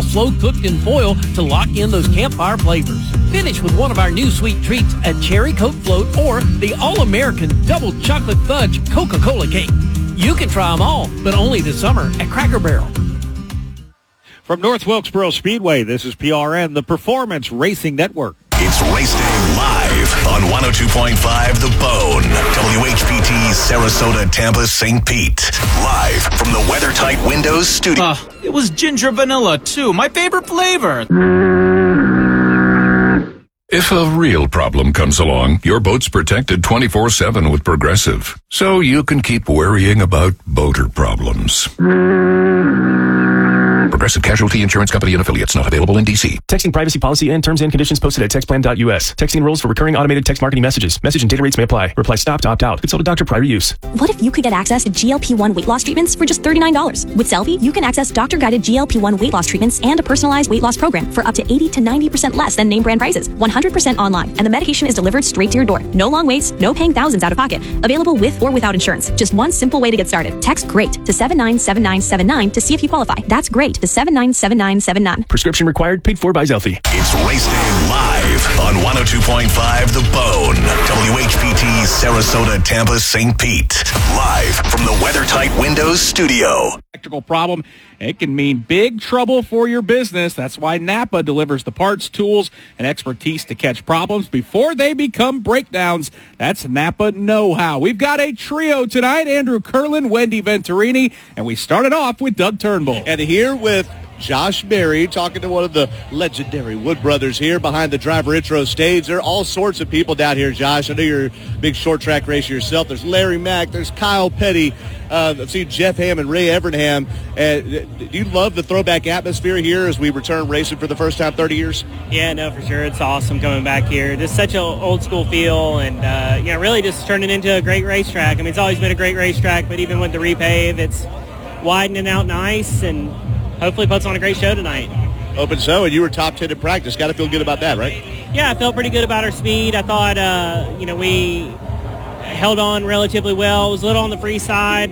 all slow cooked in foil to lock in those campfire flavors. Finish with one of our new sweet treats, a cherry Coke float or the all-American double chocolate fudge Coca-Cola cake. You can try them all, but only this summer at Cracker Barrel. From North Wilkesboro Speedway, this is PRN, the Performance Racing Network. It's Race Day live on 102.5 The Bone, WHPT, Sarasota, Tampa, St. Pete. Live from the WeatherTight Windows studio. It was ginger vanilla, too. My favorite flavor. If a real problem comes along, your boat's protected 24/7 with Progressive, so you can keep worrying about boater problems. Progressive Casualty Insurance Company and Affiliates, not available in D.C. Texting privacy policy and terms and conditions posted at textplan.us. Texting rules for recurring automated text marketing messages. Message and data rates may apply. Reply stop to opt out. Consult a doctor prior to use. What if you could get access to GLP-1 weight loss treatments for just $39? With Selfie, you can access doctor-guided GLP-1 weight loss treatments and a personalized weight loss program for up to 80 to 90% less than name brand prices. 100% online, and the medication is delivered straight to your door. No long waits, no paying thousands out of pocket. Available with or without insurance. Just one simple way to get started. Text GREAT to 797979 to see if you qualify. That's GREAT to 797979. Prescription required, paid for by Zelfie. It's Race Day live on 102.5 The Bone, WHPT, Sarasota, Tampa, St. Pete. Live from the WeatherTight Windows studio. Electrical problem, it can mean big trouble for your business. That's why Napa delivers the parts, tools, and expertise to catch problems before they become breakdowns. That's Napa know-how. We've got a trio tonight, Andrew Curlin, Wendy Venturini, and we started off with Doug Turnbull. And here with Josh Berry, talking to one of the legendary Wood brothers here behind the driver intro stage. There are all sorts of people down here, Josh. I know you're a big short track racer yourself. There's Larry Mack. There's Kyle Petty. I've seen Jeff Hamm and Ray Evernham. Do you love the throwback atmosphere here as we return racing for the first time 30 years? Yeah, no, for sure. It's awesome coming back here. Just such an old school feel and, really just turning into a great racetrack. I mean, it's always been a great racetrack, but even with the repave, it's widening out nice and hopefully puts on a great show tonight. Open so, and you were top 10 in practice. Got to feel good about that, right? Yeah, I felt pretty good about our speed. I thought, we held on relatively well. It was a little on the free side.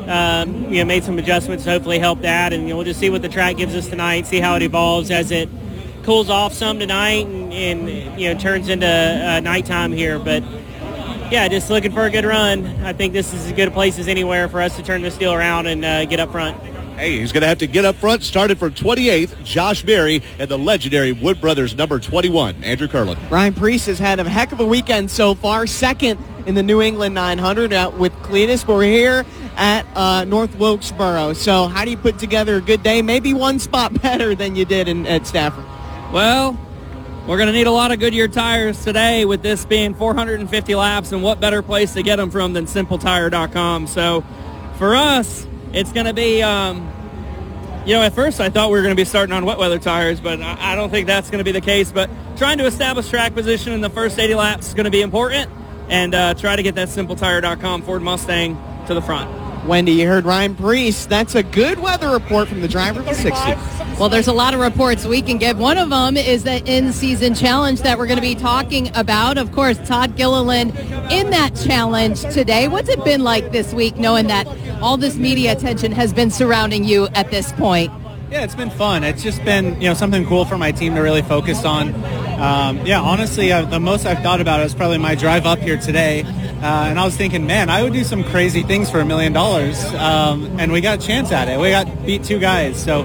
Made some adjustments to hopefully help that. And we'll just see what the track gives us tonight, see how it evolves as it cools off some tonight and turns into nighttime here. But, yeah, just looking for a good run. I think this is as good a place as anywhere for us to turn this deal around and get up front. Hey, he's going to have to get up front. Started from 28th, Josh Berry, and the legendary Wood Brothers number 21, Andrew Curlin. Ryan Preece has had a heck of a weekend so far. Second in the New England 900 with Cletus. But we're here at North Wilkesboro. So how do you put together a good day? Maybe one spot better than you did at Stafford. Well, we're going to need a lot of Goodyear tires today with this being 450 laps, and what better place to get them from than SimpleTire.com. So for us, it's going to be, at first I thought we were going to be starting on wet weather tires, but I don't think that's going to be the case. But trying to establish track position in the first 80 laps is going to be important, and try to get that SimpleTire.com Ford Mustang to the front. Wendy, you heard Ryan Preece. That's a good weather report from the driver of the 60. Well, there's a lot of reports we can give. One of them is the in-season challenge that we're going to be talking about. Of course, Todd Gilliland in that challenge today. What's it been like this week knowing that all this media attention has been surrounding you at this point? Yeah, it's been fun. It's just been, something cool for my team to really focus on. Honestly, the most I've thought about it was probably my drive up here today. And I was thinking, man, I would do some crazy things for $1 million. And we got a chance at it. We got beat two guys. So,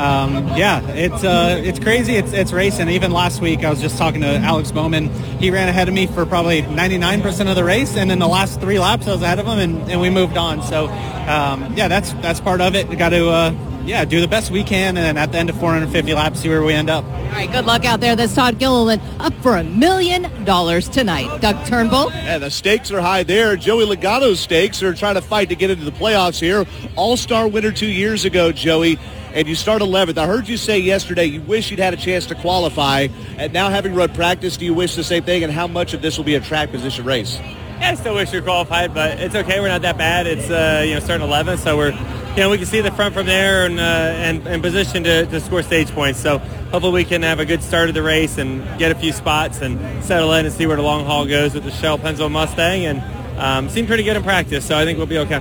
it's crazy. It's racing. Even last week, I was just talking to Alex Bowman. He ran ahead of me for probably 99% of the race. And in the last 3 laps, I was ahead of him, and we moved on. So, that's part of it. We got to do the best we can, and then at the end of 450 laps, see where we end up. All right, good luck out there. That's Todd Gilliland up for $1 million tonight. Doug Turnbull. And the stakes are high there. Joey Logano's stakes are trying to fight to get into the playoffs here. All-star winner 2 years ago, Joey, and you start 11th. I heard you say yesterday you wish you'd had a chance to qualify, and now having run practice, do you wish the same thing, and how much of this will be a track position race? Yeah, I still wish we were qualified, but it's okay. We're not that bad. It's starting 11th, so we're we can see the front from there and position to score stage points. So hopefully we can have a good start of the race and get a few spots and settle in and see where the long haul goes with the Shell Pennsville Mustang. And seem pretty good in practice, so I think we'll be okay.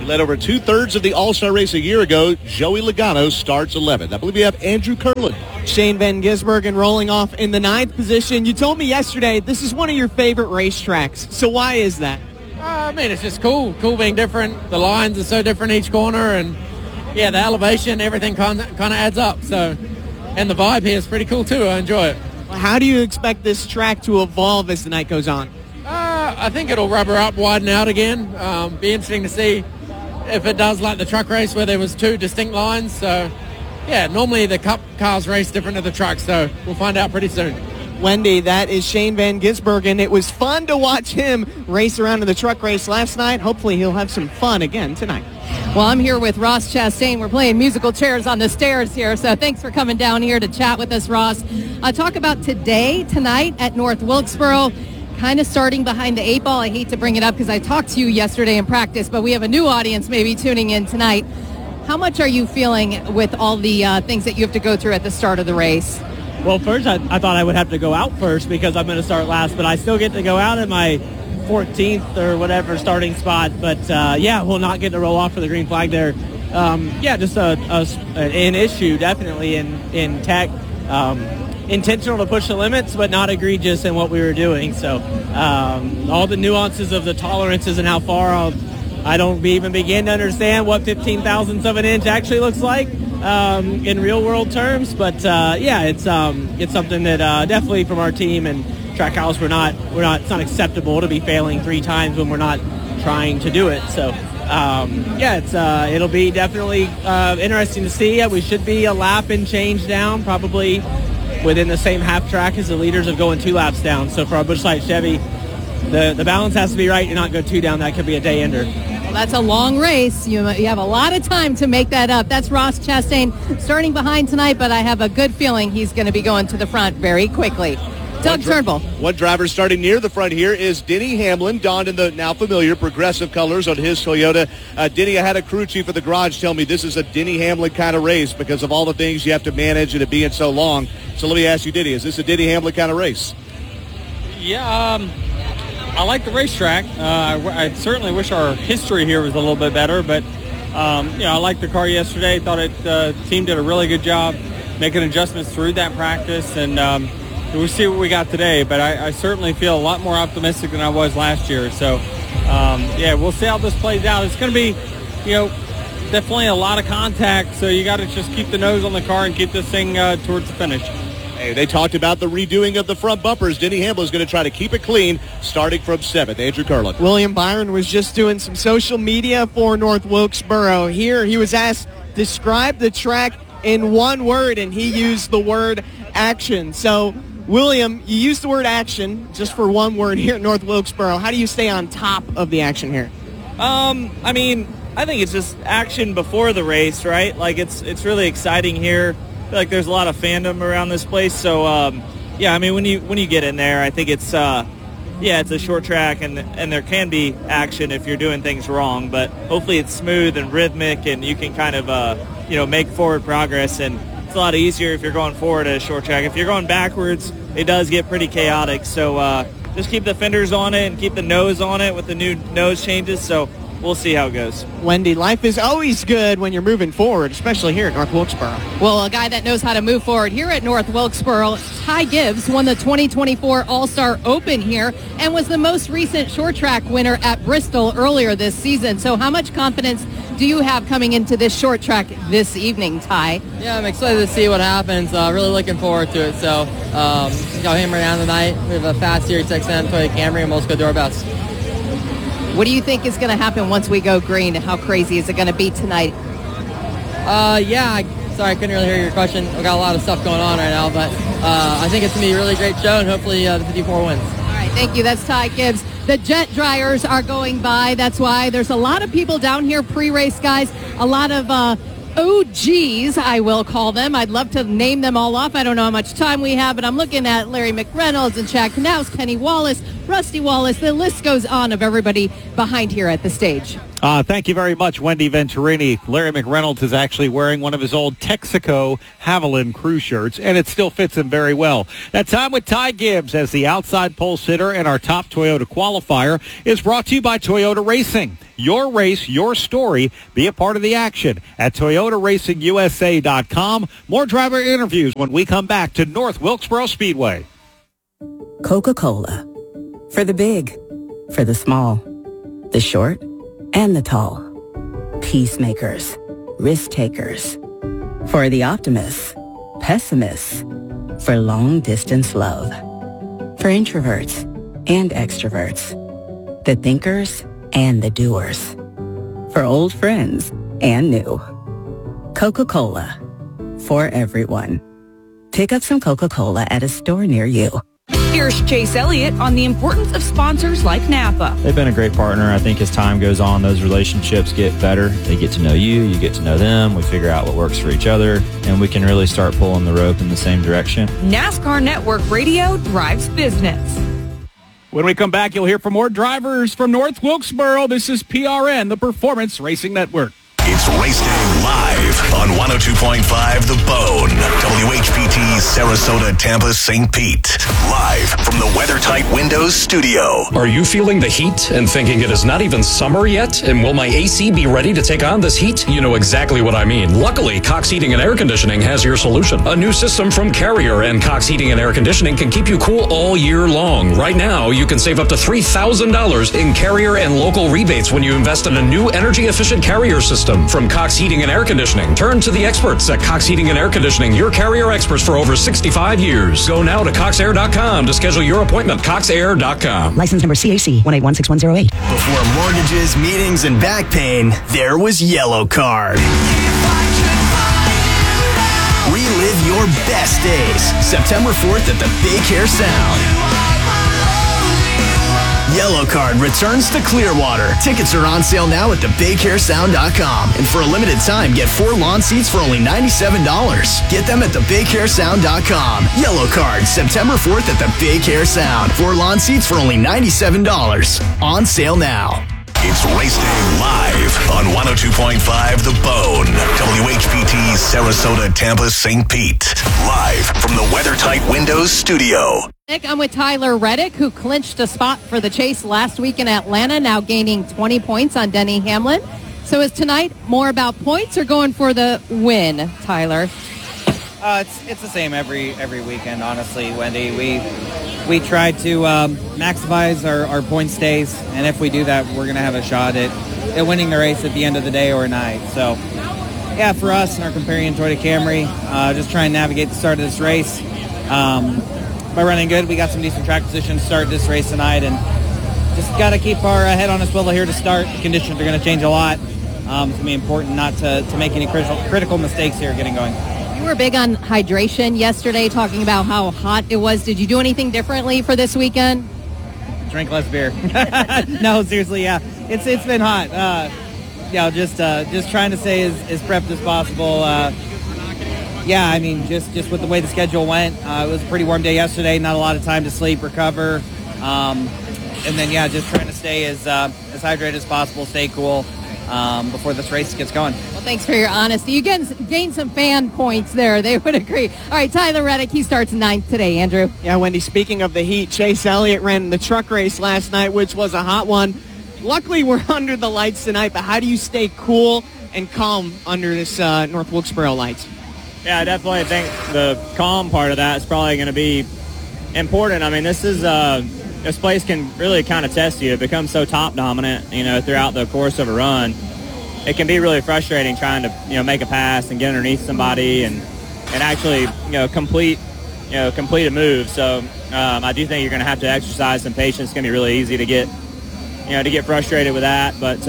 He led over 2/3 of the All-Star race a year ago. Joey Logano starts 11th. I believe we have Andrew Curlin. Shane Van Gisbergen rolling off in the 9th position. You told me yesterday this is one of your favorite racetracks. So why is that? I mean, it's just cool. Cool being different. The lines are so different each corner, and yeah, the elevation, everything kind of adds up. So, and the vibe here is pretty cool too. I enjoy it. How do you expect this track to evolve as the night goes on? I think it'll rubber up, widen out again. Be interesting to see if it does like the truck race where there was 2 distinct lines. So, yeah, normally the Cup cars race different to the trucks, so we'll find out pretty soon. Wendy, that is Shane Van Gisbergen. It was fun to watch him race around in the truck race last night. Hopefully he'll have some fun again tonight. Well, I'm here with Ross Chastain. We're playing musical chairs on the stairs here, so thanks for coming down here to chat with us, Ross. Talk about tonight at North Wilkesboro, kind of starting behind the 8 ball. I hate to bring it up because I talked to you yesterday in practice, but we have a new audience maybe tuning in tonight. How much are you feeling with all the things that you have to go through at the start of the race? Well, first, I thought I would have to go out first because I'm going to start last, but I still get to go out in my 14th or whatever starting spot. But, we'll not get to roll off for the green flag there. Just an issue definitely in tech. Intentional to push the limits, but not egregious in what we were doing. So all the nuances of the tolerances and how far I don't even begin to understand what 15 thousandths of an inch actually looks like in real world terms. But it's something that definitely from our team and Trackhouse it's not acceptable to be failing 3 times when we're not trying to do it. So it'll be definitely interesting to see. We should be a lap and change down, probably within the same half track as the leaders of going 2 laps down. So for our Busch Light Chevy, the balance has to be right. You not go 2 down. That could be a day ender. Well, that's a long race. You have a lot of time to make that up. That's Ross Chastain starting behind tonight, but I have a good feeling he's going to be going to the front very quickly. Doug Turnbull. One driver starting near the front here is Denny Hamlin, donned in the now familiar Progressive colors on his Toyota. Denny, I had a crew chief at the garage tell me this is a Denny Hamlin kind of race because of all the things you have to manage and it being so long. So let me ask you, Denny, is this a Denny Hamlin kind of race? Yeah, I like the racetrack. I certainly wish our history here was a little bit better, but I liked the car yesterday. Thought the team did a really good job making adjustments through that practice, and we'll see what we got today. But I certainly feel a lot more optimistic than I was last year. So, we'll see how this plays out. It's going to be, definitely a lot of contact, so you got to just keep the nose on the car and keep this thing towards the finish. Hey, they talked about the redoing of the front bumpers. Denny Hamlin is going to try to keep it clean, starting from 7th. Andrew Curlin. William Byron was just doing some social media for North Wilkesboro. Here he was asked, describe the track in one word, and he used the word action. So, William, you used the word action just for one word here at North Wilkesboro. How do you stay on top of the action here? I think it's just action before the race, right? Like it's really exciting here. I feel like there's a lot of fandom around this place. So when you get in there, I think it's a short track and there can be action if you're doing things wrong, but hopefully it's smooth and rhythmic and you can kind of make forward progress, and it's a lot easier if you're going forward at a short track. If you're going backwards, it does get pretty chaotic. So just keep the fenders on it and keep the nose on it with the new nose changes. So we'll see how it goes. Wendy, life is always good when you're moving forward, especially here at North Wilkesboro. Well, a guy that knows how to move forward here at North Wilkesboro, Ty Gibbs, won the 2024 All-Star Open here and was the most recent short track winner at Bristol earlier this season. So how much confidence do you have coming into this short track this evening, Ty? Yeah, I'm excited to see what happens. Really looking forward to it. So, got hammered down tonight. We have a fast Series XM Toyota Camry, and we'll just go do our best. What do you think is going to happen once we go green? How crazy is it going to be tonight? Sorry, I couldn't really hear your question. We've got a lot of stuff going on right now, but I think it's going to be a really great show, and hopefully the 54 wins. All right, thank you. That's Ty Gibbs. The jet dryers are going by. That's why there's a lot of people down here, pre-race guys, a lot of OGs, I will call them. I'd love to name them all off. I don't know how much time we have, but I'm looking at Larry McReynolds and Chad Knaus, Kenny Wallace, Rusty Wallace. The list goes on of everybody behind here at the stage. Thank you very much, Wendy Venturini. Larry McReynolds is actually wearing one of his old Texaco Haviland crew shirts, and it still fits him very well. That time with Ty Gibbs as the outside pole sitter and our top Toyota qualifier is brought to you by Toyota Racing. Your race, your story. Be a part of the action at ToyotaRacingUSA.com. More driver interviews when we come back to North Wilkesboro Speedway. Coca-Cola. For the big, for the small, the short, and the tall. Peacemakers, risk takers. For the optimists, pessimists. For long distance love. For introverts and extroverts. The thinkers and the doers. For old friends and new. Coca-Cola. For everyone. Pick up some Coca-Cola at a store near you. Here's Chase Elliott on the importance of sponsors like Napa. They've been a great partner. I think as time goes on, those relationships get better. They get to know you, you get to know them. We figure out what works for each other, and we can really start pulling the rope in the same direction. NASCAR Network Radio drives business. When we come back, you'll hear from more drivers from North Wilkesboro. This is PRN, the Performance Racing Network. It's Race Day live on 102.5 The Bone. WHPT, Sarasota, Tampa, St. Pete. Live from the WeatherTight Windows studio. Are you feeling the heat and thinking it is not even summer yet? And will my AC be ready to take on this heat? You know exactly what I mean. Luckily, Cox Heating and Air Conditioning has your solution. A new system from Carrier and Cox Heating and Air Conditioning can keep you cool all year long. Right now, you can save up to $3,000 in Carrier and local rebates when you invest in a new energy-efficient Carrier system. From Cox Heating and Air Conditioning. Turn to the experts at Cox Heating and Air Conditioning, your Carrier experts for over 65 years. Go now to coxair.com to schedule your appointment. coxair.com. License number CAC 1816108. Before mortgages, meetings, and back pain, there was Yellow Card. Relive your best days. September 4th at the Bay Care Sound. Yellow Card returns to Clearwater. Tickets are on sale now at thebaycaresound.com. And for a limited time, get 4 lawn seats for only $97. Get them at thebaycaresound.com. Yellow Card, September 4th at the Bay Care Sound. 4 lawn seats for only $97. On sale now. It's Race Day live on 102.5 The Bone. WHPT, Sarasota, Tampa, St. Pete. Live from the WeatherTight Windows studio. I'm with Tyler Reddick, who clinched a spot for the chase last week in Atlanta, now gaining 20 points on Denny Hamlin. So is tonight more about points or going for the win, Tyler? It's the same every weekend, honestly, Wendy. We try to maximize our point stays, and if we do that, we're going to have a shot at winning the race at the end of the day or night. So, yeah, for us in our Comparion Toyota Camry, just trying to navigate the start of this race. By running good, we got some decent track positions to start this race tonight, and just got to keep our head on a swivel here to start. The conditions are going to change a lot. It's going to be important not to make any critical mistakes here getting going. You were big on hydration yesterday, talking about how hot it was. Did you do anything differently for this weekend? Drink less beer. No, seriously, yeah. It's been hot. Just trying to stay as prepped as possible. Yeah, I mean, just with the way the schedule went, it was a pretty warm day yesterday. Not a lot of time to sleep, recover, and then just trying to stay as hydrated as possible, stay cool before this race gets going. Well, thanks for your honesty. You gained some fan points there. They would agree. All right, Tyler Reddick, he starts 9th today. Andrew. Yeah, Wendy. Speaking of the heat, Chase Elliott ran the truck race last night, which was a hot one. Luckily, we're under the lights tonight. But how do you stay cool and calm under this North Wilkesboro lights? Yeah, I definitely think the calm part of that is probably going to be important. I mean, this place can really kind of test you. It becomes so top dominant, throughout the course of a run. It can be really frustrating trying to, make a pass and get underneath somebody and actually, complete a move. So I do think you're going to have to exercise some patience. It's going to be really easy to get frustrated with that. But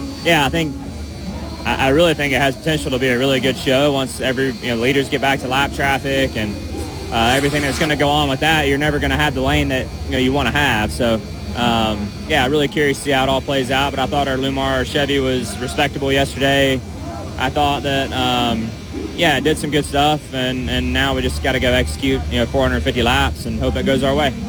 I really think it has potential to be a really good show once leaders get back to lap traffic and everything that's going to go on with that. You're never going to have the lane that you want to have. So, really curious to see how it all plays out. But I thought our Lumar Chevy was respectable yesterday. I thought that, it did some good stuff. And now we just got to go execute, 450 laps and hope it goes our way.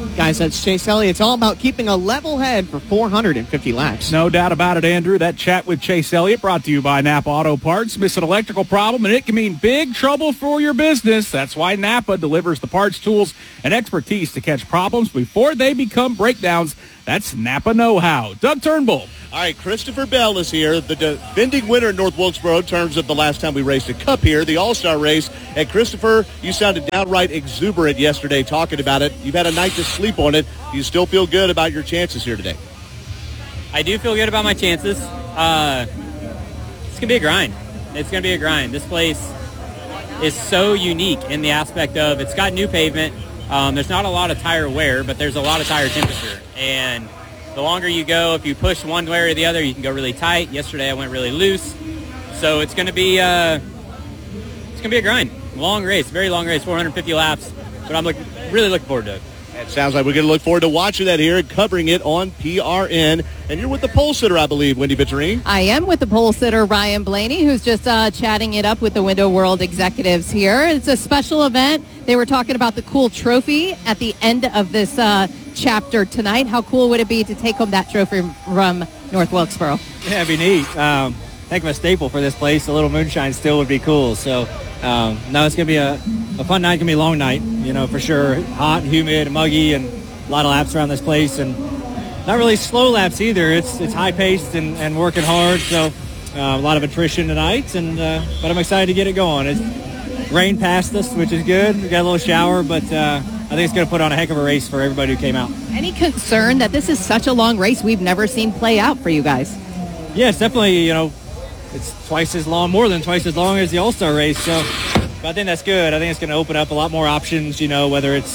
Guys, that's Chase Elliott. It's all about keeping a level head for 450 laps. No doubt about it, Andrew. That chat with Chase Elliott brought to you by Napa Auto Parts. Miss an electrical problem, and it can mean big trouble for your business. That's why Napa delivers the parts, tools, and expertise to catch problems before they become breakdowns. That's Napa know-how. Doug Turnbull. All right, Christopher Bell is here, the defending winner in North Wilkesboro in terms of the last time we raced a cup here, the All-Star race. And Christopher, you sounded downright exuberant yesterday talking about it. You've had a night to sleep on it. Do you still feel good about your chances here today? I do feel good about my chances. It's going to be a grind. It's going to be a grind. This place is so unique in the aspect of it's got new pavement. There's not a lot of tire wear, but there's a lot of tire temperature. And the longer you go, if you push one way or the other, you can go really tight. Yesterday I went really loose. So it's going to be a grind. Long race, very long race, 450 laps. But I'm really looking forward to it. It sounds like we're going to look forward to watching that here and covering it on PRN. And you're with the pole sitter, I believe, Wendy Venturini. I am with the pole sitter, Ryan Blaney, who's just chatting it up with the Window World executives here. It's a special event. They were talking about the cool trophy at the end of this chapter tonight. How cool would it be to take home that trophy from North Wilkesboro? Yeah, it'd be neat. Heck of a staple for this place. A little moonshine still would be cool. So, no, it's going to be a fun night. It's going to be a long night, for sure. Hot, humid, muggy, and a lot of laps around this place. And not really slow laps either. It's high-paced and working hard. So, a lot of attrition tonight. But I'm excited to get it going. It's rain passed us, which is good. We got a little shower, but I think it's going to put on a heck of a race for everybody who came out. Any concern that this is such a long race we've never seen play out for you guys? Yeah, it's definitely, it's twice as long, more than twice as long as the All-Star race. So but I think that's good. I think it's going to open up a lot more options, whether it's,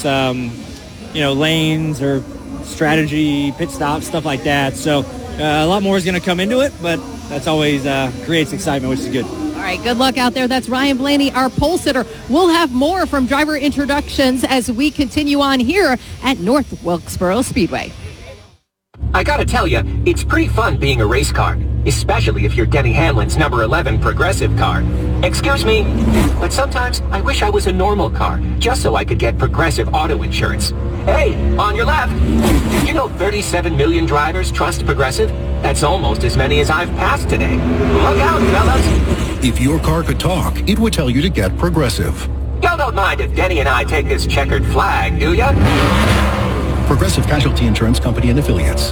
lanes or strategy, pit stops, stuff like that. So a lot more is going to come into it, but that's always creates excitement, which is good. All right, good luck out there. That's Ryan Blaney, our pole sitter. We'll have more from driver introductions as we continue on here at North Wilkesboro Speedway. I gotta tell you, it's pretty fun being a race car, especially if you're Denny Hamlin's number 11 Progressive car. Excuse me, but sometimes I wish I was a normal car, just so I could get Progressive auto insurance. Hey, on your left, did you know 37 million drivers trust Progressive? That's almost as many as I've passed today. Look out, fellas. If your car could talk, it would tell you to get Progressive. Y'all don't mind if Denny and I take this checkered flag, do ya? Progressive Casualty Insurance Company and Affiliates.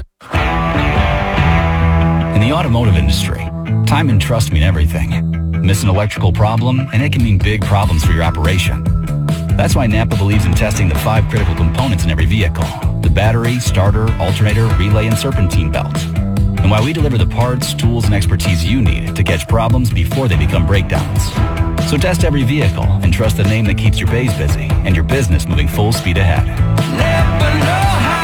In the automotive industry, time and trust mean everything. Miss an electrical problem, and it can mean big problems for your operation. That's why Napa believes in testing the 5 critical components in every vehicle: the battery, starter, alternator, relay, and serpentine belt. And why we deliver the parts, tools, and expertise you need to catch problems before they become breakdowns. So test every vehicle and trust the name that keeps your bays busy and your business moving full speed ahead. Napa know-how.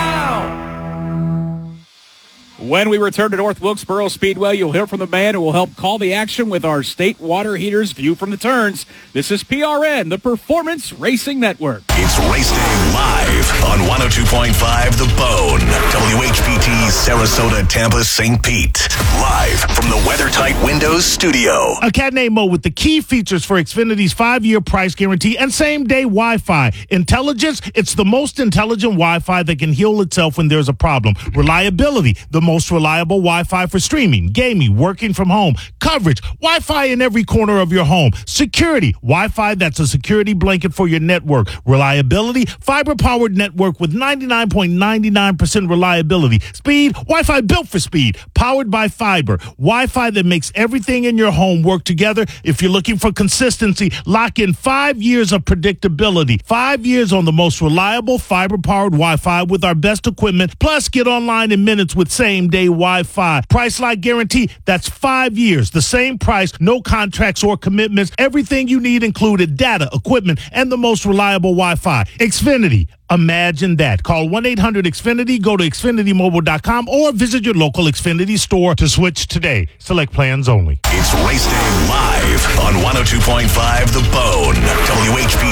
When we return to North Wilkesboro Speedway, you'll hear from the man who will help call the action with our state water heaters view from the turns. This is PRN, the Performance Racing Network. It's Race Day live on 102.5 The Bone, WHPT, Sarasota, Tampa, St. Pete. Live from the WeatherTight Windows studio. A cat named Mo with the key features for Xfinity's 5-year price guarantee and same-day Wi-Fi. Intelligence, it's the most intelligent Wi-Fi that can heal itself when there's a problem. Reliability, the most reliable Wi-Fi for streaming, gaming, working from home. Coverage, Wi-Fi in every corner of your home. Security, Wi-Fi that's a security blanket for your network. Reliability, fiber-powered network with 99.99% reliability. Speed, Wi-Fi built for speed, powered by fiber. Wi-Fi that makes everything in your home work together. If you're looking for consistency, lock in 5 years of predictability. 5 years on the most reliable fiber-powered Wi-Fi with our best equipment. Plus, get online in minutes with same-day Wi-Fi. Price like guarantee, that's 5 years. The same price, no contracts or commitments. Everything you need included: data, equipment, and the most reliable Wi-Fi. Xfinity. Imagine that. Call 1-800-XFINITY, go to XfinityMobile.com, or visit your local Xfinity store to switch today. Select plans only. It's Race Day live on 102.5 The Bone, WHPT,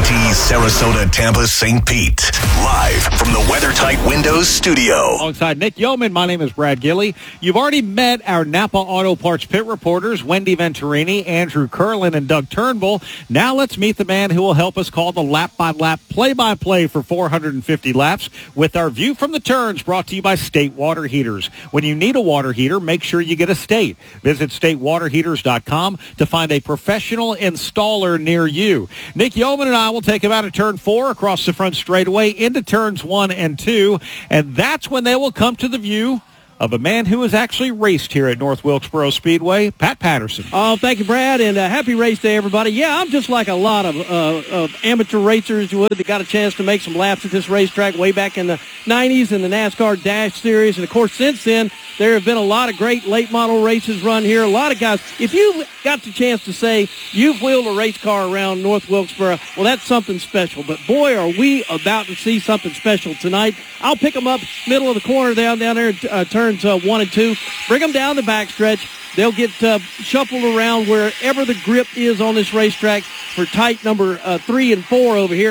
Sarasota, Tampa, St. Pete. Live from the WeatherTight Windows studio. Alongside Nick Yeoman, my name is Brad Gilley. You've already met our Napa Auto Parts pit reporters, Wendy Venturini, Andrew Curlin, and Doug Turnbull. Now let's meet the man who will help us call the lap-by-lap, play-by-play for 450 laps with our View from the Turns, brought to you by State Water Heaters. When you need a water heater, make sure you get a State. Visit statewaterheaters.com to find a professional installer near you. Nick Yeoman and I will take him out of turn 4 across the front straightaway into turns 1 and 2, and that's when they will come to the view of a man who has actually raced here at North Wilkesboro Speedway, Pat Patterson. Oh, thank you, Brad, and happy race day, everybody. Yeah, I'm just like a lot of amateur racers that got a chance to make some laps at this racetrack way back in the 90s in the NASCAR Dash Series. And, of course, since then, there have been a lot of great late model races run here. A lot of guys, if you got the chance to say you've wheeled a race car around North Wilkesboro, well, that's something special. But, boy, are we about to see something special tonight. I'll pick them up middle of the corner down there turns 1 and 2. Bring them down the backstretch. They'll get shuffled around wherever the grip is on this racetrack for tight number 3 and 4 over here.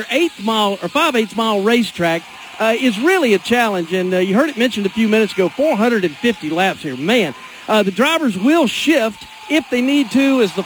5/8 mile racetrack is really a challenge. And you heard it mentioned a few minutes ago, 450 laps here. Man, the drivers will shift if they need to as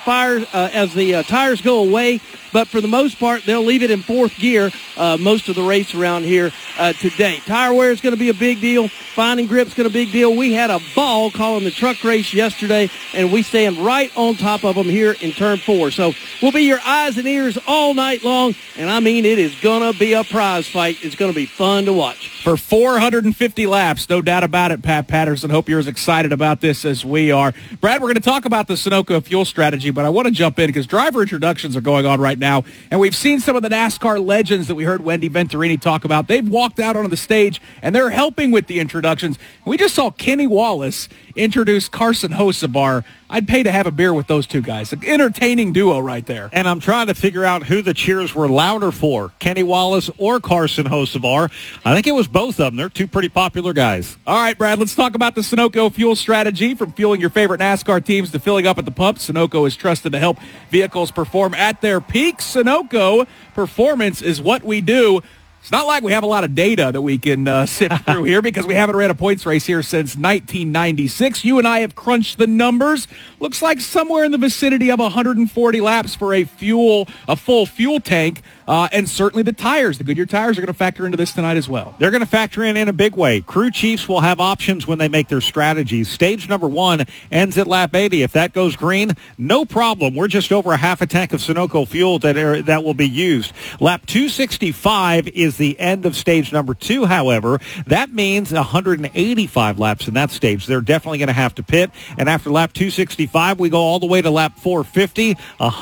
the tires go away. But for the most part, they'll leave it in 4th gear most of the race around here today. Tire wear is going to be a big deal. Finding grip's going to be a big deal. We had a ball calling the truck race yesterday, and we stand right on top of them here in turn 4. So we'll be your eyes and ears all night long, and I mean it is going to be a prize fight. It's going to be fun to watch. For 450 laps, no doubt about it, Pat Patterson. Hope you're as excited about this as we are. Brad, we're going to talk about the Sunoco fuel strategy, but I want to jump in because driver introductions are going on right now, and we've seen some of the NASCAR legends that we heard Wendy Venturini talk about. They've walked out onto the stage, and they're helping with the introductions. We just saw Kenny Wallace introduce Carson Hocevar. I'd pay to have a beer with those two guys. An entertaining duo right there. And I'm trying to figure out who the cheers were louder for, Kenny Wallace or Carson Hocevar. I think it was both of them. They're two pretty popular guys. All right, Brad, let's talk about the Sunoco fuel strategy. From fueling your favorite NASCAR teams to filling up at the pump, Sunoco is trusted to help vehicles perform at their peak. Sunoco performance is what we do. It's not like we have a lot of data that we can sift through here because we haven't ran a points race here since 1996. You and I have crunched the numbers. Looks like somewhere in the vicinity of 140 laps for a full fuel tank. And certainly the tires, the Goodyear tires, are going to factor into this tonight as well. They're going to factor in a big way. Crew chiefs will have options when they make their strategies. Stage number 1 ends at lap 80. If that goes green, no problem. We're just over a half a tank of Sunoco fuel that will be used. Lap 265 is the end of stage number 2, however. That means 185 laps in that stage. They're definitely going to have to pit. And after lap 265, we go all the way to lap 450,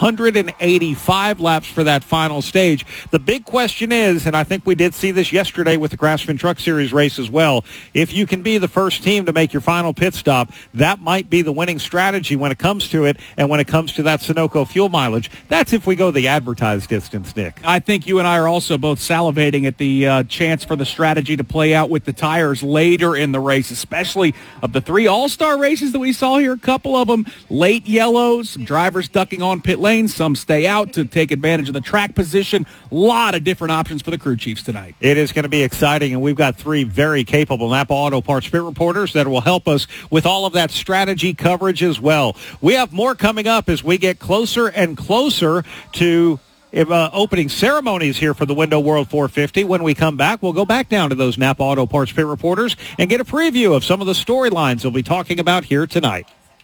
185 laps for that final stage. The big question is, and I think we did see this yesterday with the Craftsman Truck Series race as well, if you can be the first team to make your final pit stop, that might be the winning strategy when it comes to it and when it comes to that Sunoco fuel mileage. That's if we go the advertised distance, Nick. I think you and I are also both salivating at the chance for the strategy to play out with the tires later in the race, especially of the 3 all-star races that we saw here, a couple of them late yellows, some drivers ducking on pit lanes, some stay out to take advantage of the track position. A lot of different options for the crew chiefs tonight. It is going to be exciting, and we've got 3 very capable Napa Auto Parts pit reporters that will help us with all of that strategy coverage as well. We have more coming up as we get closer and closer to opening ceremonies here for the Window World 450. When we come back, we'll go back down to those Napa Auto Parts pit reporters and get a preview of some of the storylines we'll be talking about here tonight.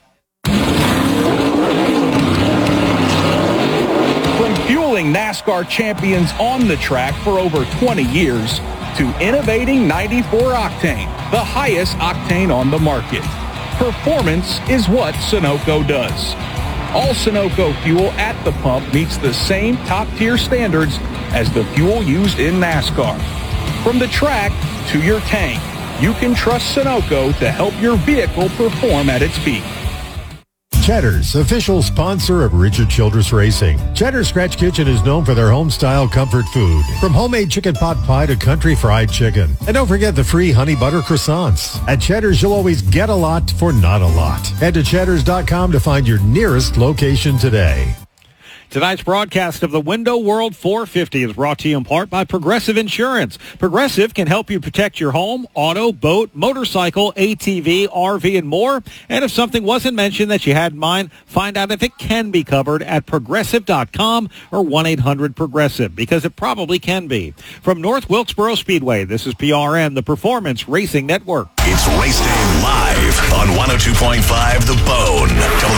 Fueling NASCAR champions on the track for over 20 years to innovating 94 octane, the highest octane on the market. Performance is what Sunoco does. All Sunoco fuel at the pump meets the same top-tier standards as the fuel used in NASCAR. From the track to your tank, you can trust Sunoco to help your vehicle perform at its peak. Cheddar's, official sponsor of Richard Childress Racing. Cheddar's Scratch Kitchen is known for their home-style comfort food, from homemade chicken pot pie to country fried chicken. And don't forget the free honey butter croissants. At Cheddar's, you'll always get a lot for not a lot. Head to cheddars.com to find your nearest location today. Tonight's broadcast of the Window World 450 is brought to you in part by Progressive Insurance. Progressive can help you protect your home, auto, boat, motorcycle, ATV, RV, and more. And if something wasn't mentioned that you had in mind, find out if it can be covered at Progressive.com or 1-800-PROGRESSIVE, because it probably can be. From North Wilkesboro Speedway, this is PRN, the Performance Racing Network. It's Race Day live on 102.5 The Bone.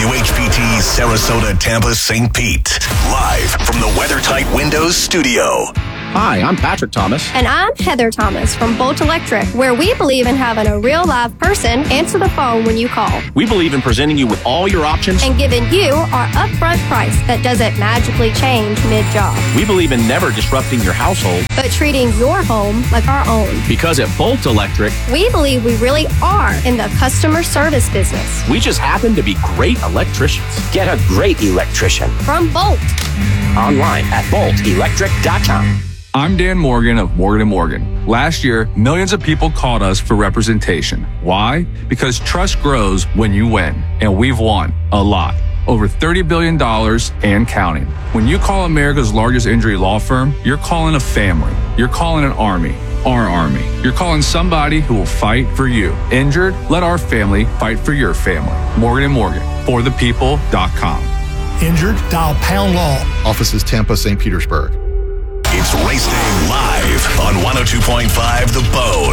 WHPT, Sarasota, Tampa, St. Pete. Live from the WeatherTight Windows studio. Hi, I'm Patrick Thomas. And I'm Heather Thomas from Bolt Electric, where we believe in having a real live person answer the phone when you call. We believe in presenting you with all your options and giving you our upfront price that doesn't magically change mid-job. We believe in never disrupting your household, but treating your home like our own. Because at Bolt Electric, we believe we really are in the customer service business. We just happen to be great electricians. Get a great electrician from Bolt. Online at boltelectric.com. I'm Dan Morgan of Morgan & Morgan. Last year, millions of people called us for representation. Why? Because trust grows when you win, and we've won a lot. Over $30 billion and counting. When you call America's largest injury law firm, you're calling a family. You're calling an army. Our army. You're calling somebody who will fight for you. Injured? Let our family fight for your family. Morgan & Morgan. ForThePeople.com. Injured? Dial Pound Law. Offices Tampa, St. Petersburg. It's Race Day live on 102.5 The Bone.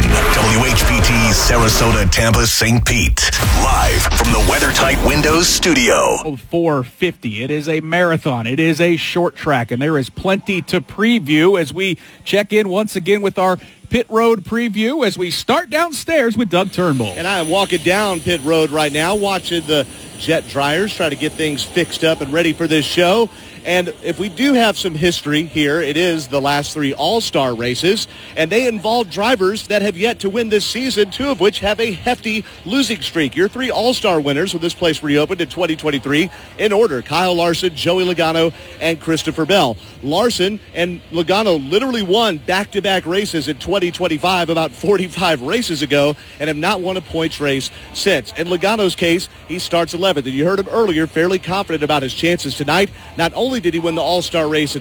WHPT, Sarasota, Tampa, St. Pete. Live from the WeatherTight Windows studio. 450. It is a marathon. It is a short track, and there is plenty to preview as we check in once again with our pit road preview as we start downstairs with Doug Turnbull. And I am walking down pit road right now, watching the jet dryers try to get things fixed up and ready for this show. And if we do have some history here, it is the last three All-Star races, and they involve drivers that have yet to win this season, two of which have a hefty losing streak. Your three All-Star winners when this place reopened in 2023 in order: Kyle Larson, Joey Logano, and Christopher Bell. Larson and Logano literally won back-to-back races in 2025 about 45 races ago and have not won a points race since. In Logano's case, he starts 11th, and you heard him earlier, fairly confident about his chances tonight. Not only did he win the All-Star race in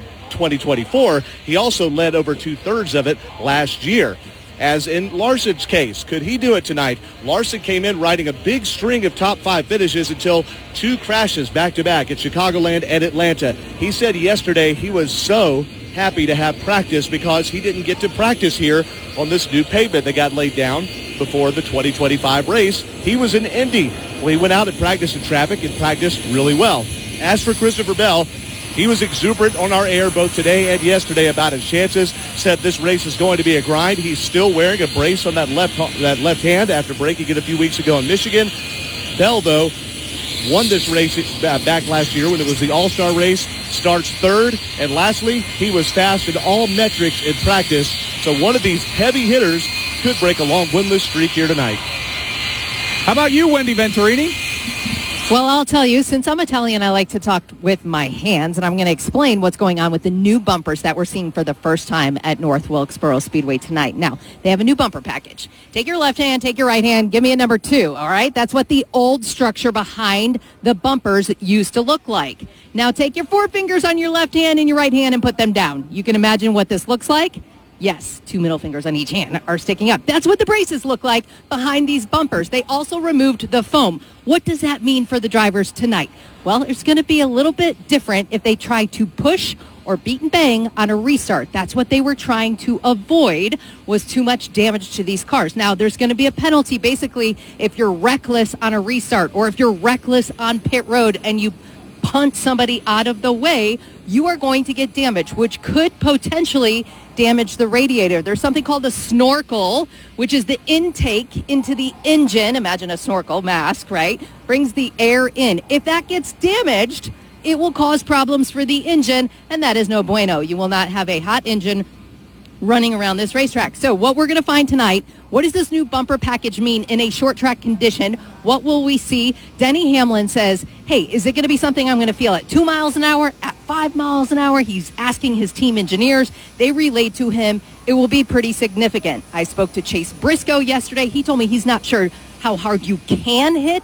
2024, he also led over two-thirds of it last year. As in Larson's case, could he do it tonight? Larson came in riding a big string of top five finishes until two crashes back-to-back at Chicagoland and Atlanta. He said yesterday he was so happy to have practice because he didn't get to practice here on this new pavement that got laid down before the 2025 race. He was in Indy. Well, he went out and practiced in traffic and practiced really well. As for Christopher Bell, he was exuberant on our air both today and yesterday about his chances, said this race is going to be a grind. He's still wearing a brace on that left hand after breaking it a few weeks ago in Michigan. Bell, though, won this race back last year when it was the All-Star race, starts third, and lastly, he was fast in all metrics in practice. So one of these heavy hitters could break a long winless streak here tonight. How about you, Wendy Venturini? Well, I'll tell you, since I'm Italian, I like to talk with my hands, and I'm going to explain what's going on with the new bumpers that we're seeing for the first time at North Wilkesboro Speedway tonight. Now, they have a new bumper package. Take your left hand, take your right hand, give me a number 2, all right? That's what the old structure behind the bumpers used to look like. Now, take your forefingers on your left hand and your right hand and put them down. You can imagine what this looks like. Yes, 2 middle fingers on each hand are sticking up. That's what the braces look like behind these bumpers. They also removed the foam. What does that mean for the drivers tonight? Well, it's going to be a little bit different if they try to push or beat and bang on a restart. That's what they were trying to avoid, was too much damage to these cars. Now, there's going to be a penalty, basically, if you're reckless on a restart or if you're reckless on pit road and you punt somebody out of the way, you are going to get damage, which could potentially damage the radiator. There's something called a snorkel, which is the intake into the engine. Imagine a snorkel mask, right? Brings the air in. If that gets damaged, it will cause problems for the engine, and that is no bueno. You will not have a hot engine running around this racetrack. So what we're going to find tonight, what does this new bumper package mean in a short track condition? What will we see? Denny Hamlin says, hey, is it going to be something I'm going to feel at 2 miles an hour, at 5 miles an hour? He's asking his team engineers. They relayed to him it will be pretty significant. I spoke to Chase Briscoe yesterday. He told me he's not sure how hard you can hit,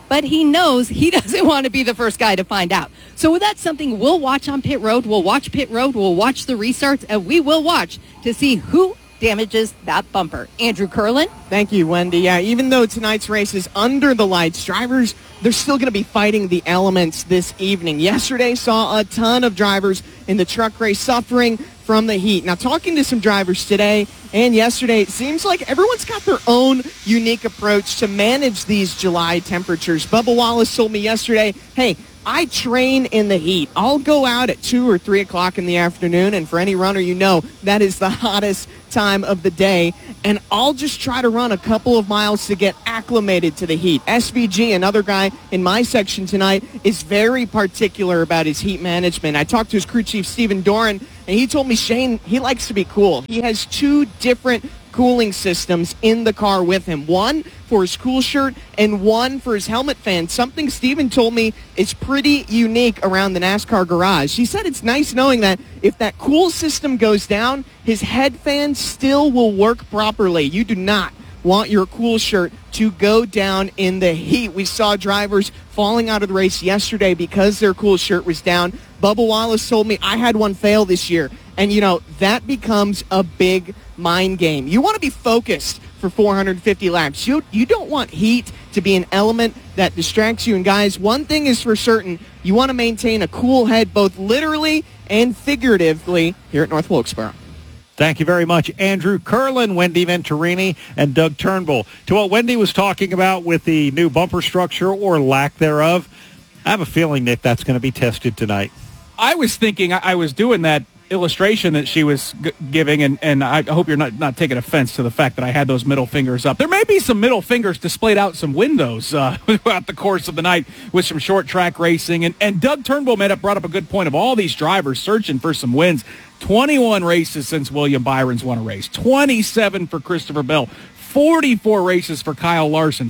but he knows he doesn't want to be the first guy to find out. So that's something we'll watch on pit road. We'll watch pit road. We'll watch the restarts, and we will watch to see who damages that bumper. Andrew Curlin. Thank you, Wendy. Yeah, even though tonight's race is under the lights, drivers, they're still going to be fighting the elements this evening. Yesterday saw a ton of drivers in the truck race suffering from the heat. Now, talking to some drivers today and yesterday, it seems like everyone's got their own unique approach to manage these July temperatures. Bubba Wallace told me yesterday, hey, I train in the heat. I'll go out at 2 or 3 o'clock in the afternoon, and for any runner you know, that is the hottest time of the day, and I'll just try to run a couple of miles to get acclimated to the heat. SVG, another guy in my section tonight, is very particular about his heat management. I talked to his crew chief, Stephen Doran, and he told me, Shane, he likes to be cool. He has 2 different cooling systems in the car with him. One for his cool shirt and one for his helmet fan. Something Steven told me is pretty unique around the NASCAR garage. He said it's nice knowing that if that cool system goes down, his head fan still will work properly. You do not want your cool shirt to go down in the heat. We saw drivers falling out of the race yesterday because their cool shirt was down. Bubba Wallace told me I had one fail this year. And, you know, that becomes a big mind game. You want to be focused for 450 laps. You don't want heat to be an element that distracts you. And, guys, one thing is for certain. You want to maintain a cool head both literally and figuratively here at North Wilkesboro. Thank you very much, Andrew Curlin, Wendy Venturini, and Doug Turnbull. To what Wendy was talking about with the new bumper structure or lack thereof, I have a feeling, Nick, that's going to be tested tonight. I was thinking, I was doing that illustration that she was giving, and I hope you're not taking offense to the fact that I had those middle fingers up. There may be some middle fingers displayed out some windows throughout the course of the night with some short track racing. And Doug Turnbull brought up a good point of all these drivers searching for some wins. 21 races since William Byron's won a race. 27 for Christopher Bell. 44 races for Kyle Larson,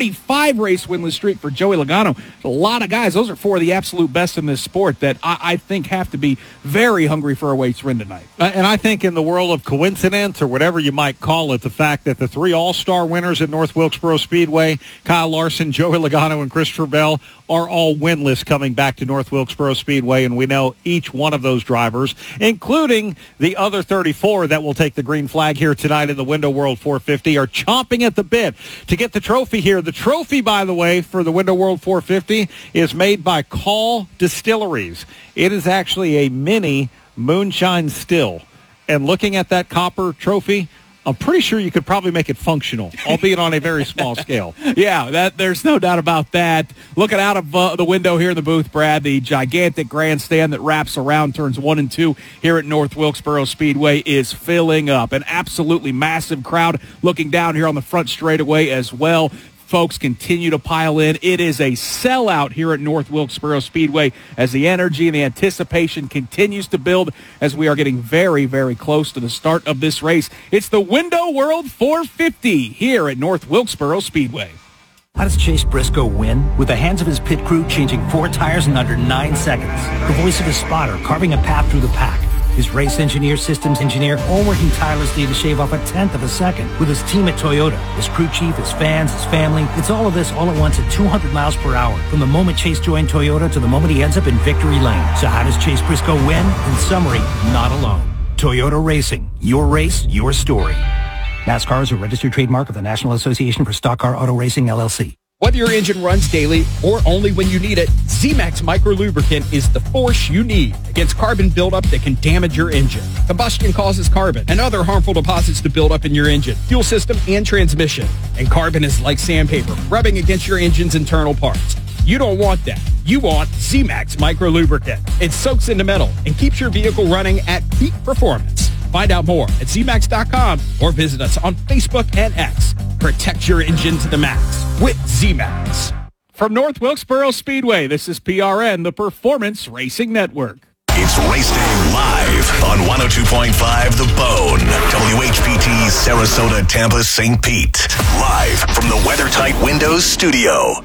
45 race winless streak for Joey Logano. A lot of guys. Those are 4 of the absolute best in this sport that I think have to be very hungry for a weights win tonight. And I think in the world of coincidence or whatever you might call it, the fact that the 3 all-star winners at North Wilkesboro Speedway, Kyle Larson, Joey Logano, and Christopher Bell, are all winless coming back to North Wilkesboro Speedway, and we know each one of those drivers, including the other 34 that will take the green flag here tonight in the Window World 450, are chomping at the bit to get the trophy here. The trophy, by the way, for the Window World 450 is made by Call Distilleries. It is actually a mini moonshine still. And looking at that copper trophy, I'm pretty sure you could probably make it functional, albeit on a very small scale. Yeah, there's no doubt about that. Looking out of the window here in the booth, Brad, the gigantic grandstand that wraps around turns 1 and 2 here at North Wilkesboro Speedway is filling up. An absolutely massive crowd looking down here on the front straightaway as well. Folks continue to pile in. It is a sellout here at North Wilkesboro Speedway as the energy and the anticipation continues to build as we are getting very, very close to the start of this race. It's the Window World 450 here at North Wilkesboro Speedway. How does Chase Briscoe win? With the hands of his pit crew changing 4 tires in under 9 seconds. The voice of his spotter carving a path through the pack. His race engineer, systems engineer, all working tirelessly to shave off 1/10 of a second. With his team at Toyota, his crew chief, his fans, his family. It's all of this all at once at 200 miles per hour. From the moment Chase joined Toyota to the moment he ends up in victory lane. So how does Chase Briscoe win? In summary, not alone. Toyota Racing. Your race, your story. NASCAR is a registered trademark of the National Association for Stock Car Auto Racing, LLC. Whether your engine runs daily or only when you need it, Z-Max Micro Lubricant is the force you need against carbon buildup that can damage your engine. Combustion causes carbon and other harmful deposits to build up in your engine, fuel system, and transmission. And carbon is like sandpaper, rubbing against your engine's internal parts. You don't want that. You want Z-Max Micro Lubricant. It soaks into metal and keeps your vehicle running at peak performance. Find out more at zmax.com or visit us on Facebook and X. Protect your engine to the max with Z-Max. From North Wilkesboro Speedway, this is PRN, the Performance Racing Network. It's Race Day live on 102.5 The Bone. WHPT Sarasota, Tampa, St. Pete. Live from the WeatherTight Windows studio.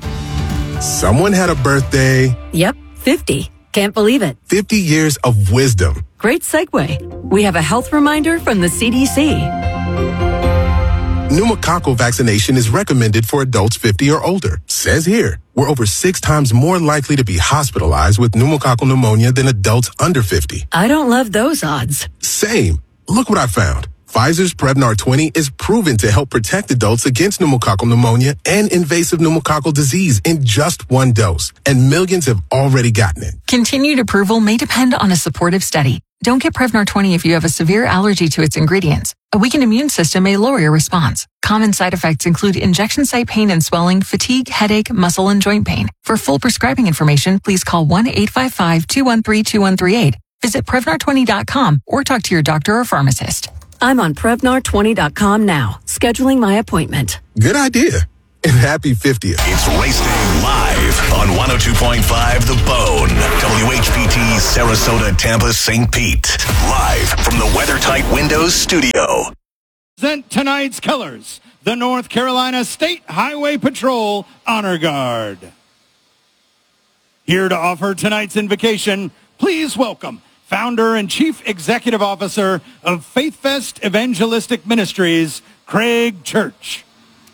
Someone had a birthday. Yep, 50. Can't believe it. 50 years of wisdom. Great segue. We have a health reminder from the CDC. Pneumococcal vaccination is recommended for adults 50 or older. Says here, we're over 6 times more likely to be hospitalized with pneumococcal pneumonia than adults under 50. I don't love those odds. Same. Look what I found. Pfizer's Prevnar 20 is proven to help protect adults against pneumococcal pneumonia and invasive pneumococcal disease in just 1 dose. And millions have already gotten it. Continued approval may depend on a supportive study. Don't get Prevnar 20 if you have a severe allergy to its ingredients. A weakened immune system may lower your response. Common side effects include injection site pain and swelling, fatigue, headache, muscle, and joint pain. For full prescribing information, please call 1-855-213-2138. Visit Prevnar20.com or talk to your doctor or pharmacist. I'm on Prevnar20.com now, scheduling my appointment. Good idea. And happy 50th. It's Race Day live on 102.5 The Bone. WHPT, Sarasota, Tampa, St. Pete. Live from the WeatherTight Windows studio. Present tonight's colors. The North Carolina State Highway Patrol Honor Guard. Here to offer tonight's invocation, please welcome Founder and Chief Executive Officer of Faith Fest Evangelistic Ministries, Craig Church.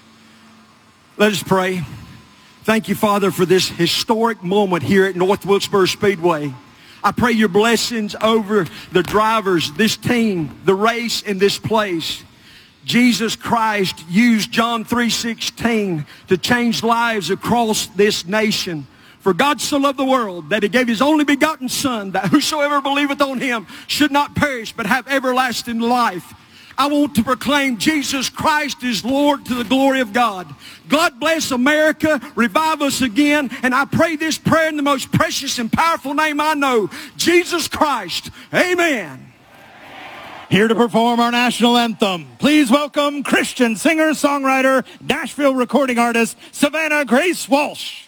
Let us pray. Thank you, Father, for this historic moment here at North Wilkesboro Speedway. I pray your blessings over the drivers, this team, the race, and this place. Jesus Christ used John 3:16 to change lives across this nation. For God so loved the world that he gave his only begotten Son, that whosoever believeth on him should not perish but have everlasting life. I want to proclaim Jesus Christ is Lord to the glory of God. God bless America, revive us again, and I pray this prayer in the most precious and powerful name I know, Jesus Christ. Amen. Here to perform our national anthem, please welcome Christian singer-songwriter, Nashville recording artist, Savannah Grace Walsh.